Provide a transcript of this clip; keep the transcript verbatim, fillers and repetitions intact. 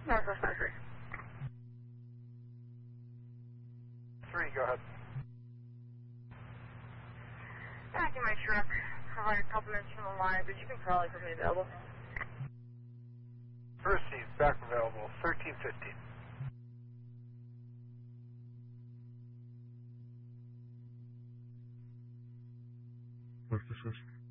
Northwest nine three. Three, go ahead. Back in my truck. Provide a couple minutes from the line, but you can probably put me available. Proceed, back available, thirteen fifteen. What's the switch?